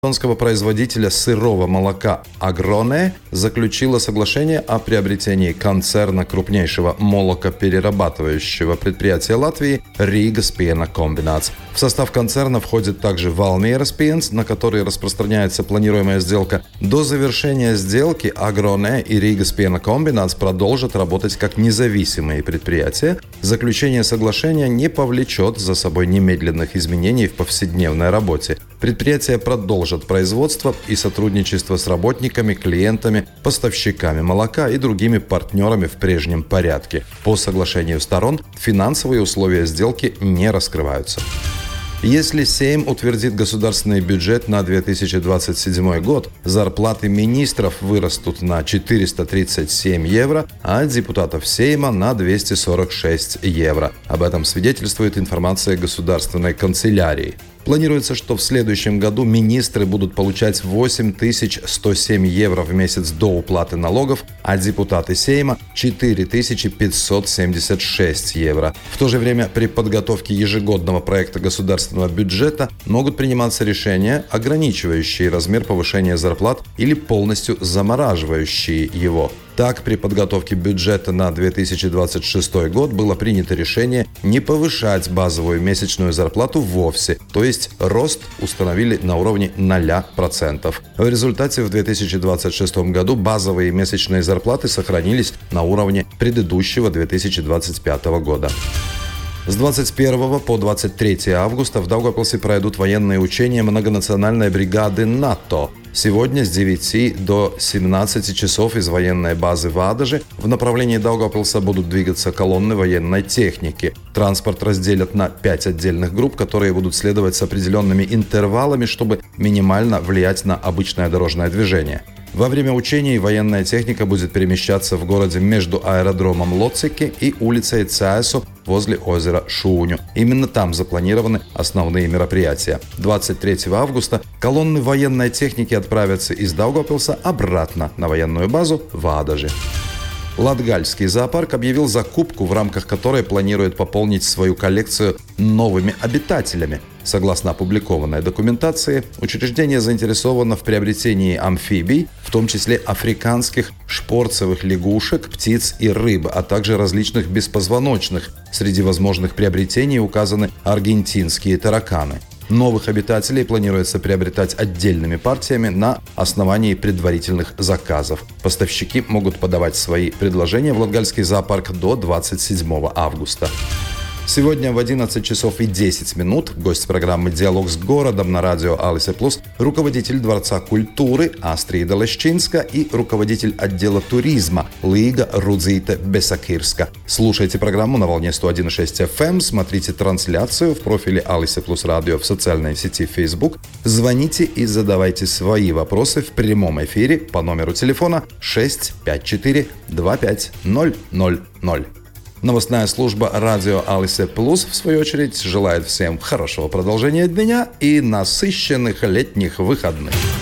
Эстонского производителя сырого молока «Агроне» заключила соглашение о приобретении концерна крупнейшего молокоперерабатывающего предприятия Латвии «Риgas Piena Kombināts». В состав концерна входит также Valmieras Piens, на который распространяется планируемая сделка. До завершения сделки «Агроне» и «Риgas Piena Kombināts» продолжат работать как независимые предприятия. Заключение соглашения не повлечет за собой немедленных изменений в повседневной работе. Предприятия продолжат производство и сотрудничество с работниками, клиентами, поставщиками молока и другими партнерами в прежнем порядке. По соглашению сторон финансовые условия сделки не раскрываются. Если Сейм утвердит государственный бюджет на 2027 год, зарплаты министров вырастут на 437 евро, а депутатов Сейма на 246 евро. Об этом свидетельствует информация Государственной канцелярии. Планируется, что в следующем году министры будут получать 8107 евро в месяц до уплаты налогов, а депутаты Сейма – 4576 евро. В то же время при подготовке ежегодного проекта государственного бюджета могут приниматься решения, ограничивающие размер повышения зарплат или полностью замораживающие его. Так, при подготовке бюджета на 2026 год было принято решение не повышать базовую месячную зарплату вовсе, то есть рост установили на уровне 0%. В результате в 2026 году базовые месячные зарплаты сохранились на уровне предыдущего 2025 года. С 21 по 23 августа в Даугавпилсе пройдут военные учения многонациональной бригады НАТО. Сегодня с 9 до 17 часов из военной базы в Адаже в направлении Даугавпилса будут двигаться колонны военной техники. Транспорт разделят на 5 отдельных групп, которые будут следовать с определенными интервалами, чтобы минимально влиять на обычное дорожное движение. Во время учений военная техника будет перемещаться в городе между аэродромом Лоцики и улицей Цаесу возле озера Шуню. Именно там запланированы основные мероприятия. 23 августа колонны военной техники отправятся из Даугавпилса обратно на военную базу в Адаже. Латгальский зоопарк объявил закупку, в рамках которой планирует пополнить свою коллекцию новыми обитателями. Согласно опубликованной документации, учреждение заинтересовано в приобретении амфибий, в том числе африканских шпорцевых лягушек, птиц и рыб, а также различных беспозвоночных. Среди возможных приобретений указаны аргентинские тараканы. Новых обитателей планируется приобретать отдельными партиями на основании предварительных заказов. Поставщики могут подавать свои предложения в Латгальский зоопарк до 27 августа. Сегодня в 11 часов и 10 минут гость программы «Диалог с городом» на радио Алисе Плюс, руководитель Дворца культуры Астрида Лещинска и руководитель отдела туризма Лига Рудзита Бесакирска. Слушайте программу на волне 101,6 FM, смотрите трансляцию в профиле Алисе Плюс Радио в социальной сети Facebook, звоните и задавайте свои вопросы в прямом эфире по номеру телефона 654 25000. Новостная служба радио Алисе Плюс, в свою очередь, желает всем хорошего продолжения дня и насыщенных летних выходных.